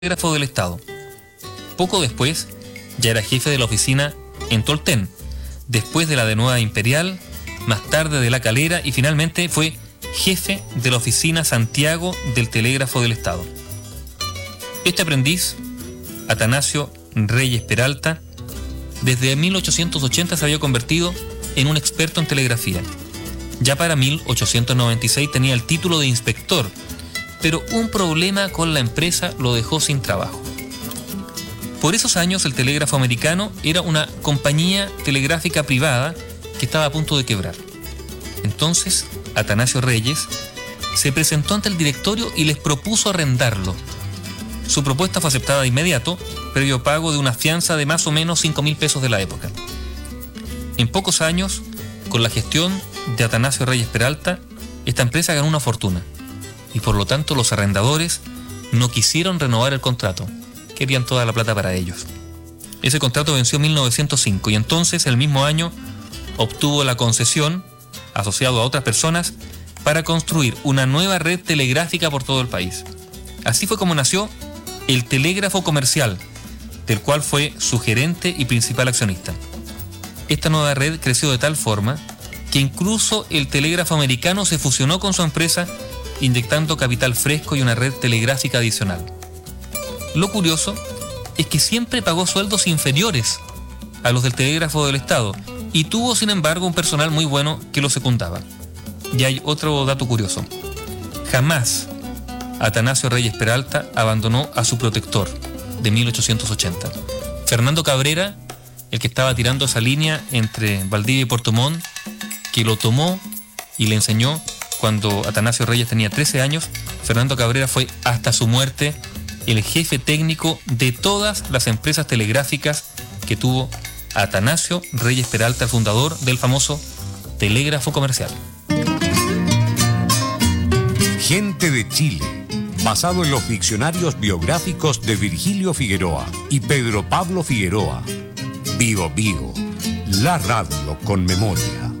Telégrafo del Estado. Poco después, ya era jefe de la oficina en Tolten, después de la de Nueva Imperial, más tarde de La Calera y finalmente fue jefe de la oficina Santiago del Telégrafo del Estado. Este aprendiz, Atanasio Reyes Peralta, desde 1880 se había convertido en un experto en telegrafía. Ya para 1896 tenía el título de inspector, pero un problema con la empresa lo dejó sin trabajo. Por esos años el telégrafo americano era una compañía telegráfica privada que estaba a punto de quebrar. Entonces, Atanasio Reyes se presentó ante el directorio y les propuso arrendarlo. Su propuesta fue aceptada de inmediato, previo pago de una fianza de más o menos 5.000 pesos de la época. En pocos años, con la gestión de Atanasio Reyes Peralta, esta empresa ganó una fortuna. Y por lo tanto los arrendadores no quisieron renovar el contrato. Querían toda la plata para ellos. Ese contrato venció en 1905 y entonces el mismo año obtuvo la concesión, asociado a otras personas, para construir una nueva red telegráfica por todo el país. Así fue como nació el Telégrafo Comercial, del cual fue su gerente y principal accionista. Esta nueva red creció de tal forma que incluso el telégrafo americano se fusionó con su empresa, inyectando capital fresco y una red telegráfica adicional. Lo curioso es que siempre pagó sueldos inferiores a los del Telégrafo del Estado y tuvo, sin embargo, un personal muy bueno que lo secundaba. Y hay otro dato curioso. Jamás Atanasio Reyes Peralta abandonó a su protector de 1880. Fernando Cabrera, el que estaba tirando esa línea entre Valdivia y Puerto Montt, que lo tomó y le enseñó cuando Atanasio Reyes tenía 13 años, Fernando Cabrera fue hasta su muerte el jefe técnico de todas las empresas telegráficas que tuvo Atanasio Reyes Peralta, el fundador del famoso Telégrafo Comercial. Gente de Chile, basado en los diccionarios biográficos de Virgilio Figueroa y Pedro Pablo Figueroa. Bío Bío, la radio con memoria.